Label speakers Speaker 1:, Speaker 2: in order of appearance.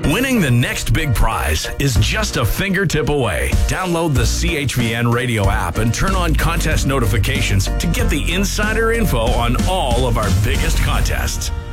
Speaker 1: Winning the next big prize is just a fingertip away. Download the CHVN radio app and turn on contest notifications to get the insider info on all of our biggest contests.